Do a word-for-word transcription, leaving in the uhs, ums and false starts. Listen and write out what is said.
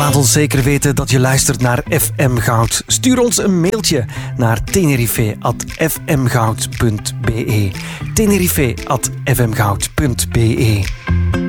Laat ons zeker weten dat je luistert naar F M Goud. Stuur ons een mailtje naar tenerife at f m goud punt b e. tenerife at f m goud punt b e.